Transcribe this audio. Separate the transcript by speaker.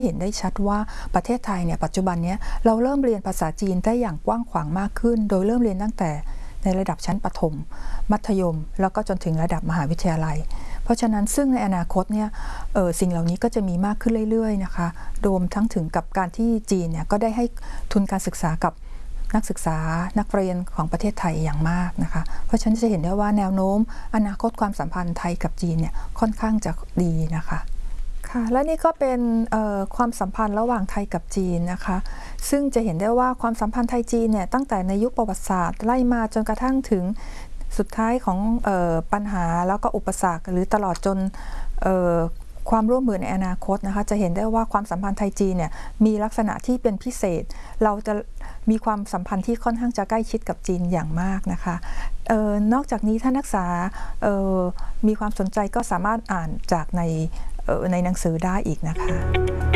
Speaker 1: เห็นได้ชัดว่าประเทศไทยเนี่ยปัจจุบันนี้เราเริ่มเรียนภาษาจีนได้อย่างกว้างขวางมากขึ้นโดยเริ่มเรียนตั้งแต่ในระดับชั้นประถมมัธยมแล้วก็จนถึงระดับมหาวิทยาลัยเพราะฉะนั้นซึ่งในอนาคตเนี่ยสิ่งเหล่านี้ก็จะมีมากขึ้นเรื่อยๆนะคะรวมทั้งถึงกับการที่จีนเนี่ยก็ได้ให้ทุนการศึกษากับนักศึกษานักเรียนของประเทศไทยอย่างมากนะคะเพราะฉะนั้นจะเห็นได้ว่าแนวโน้มอนาคตความสัมพันธ์ไทยกับจีนเนี่ยค่อนข้างจะดีนะคะค่ะและนี่ก็เป็นความสัมพันธ์ระหว่างไทยกับจีนนะคะซึ่งจะเห็นได้ว่าความสัมพันธ์ไทยจีนเนี่ยตั้งแต่ในยุคประวัติศาสตร์ไล่มาจนกระทั่งถึงสุดท้ายของปัญหาแล้วก็อุปสรรคหรือตลอดจนความร่วมมือในอนาคตนะคะจะเห็นได้ว่าความสัมพันธ์ไทยจีนเนี่ยมีลักษณะที่เป็นพิเศษเราจะมีความสัมพันธ์ที่ค่อนข้างจะใกล้ชิดกับจีนอย่างมากนะคะนอกจากนี้ถ้านักศึกษามีความสนใจก็สามารถอ่านจากในหนังสือได้อีกนะคะ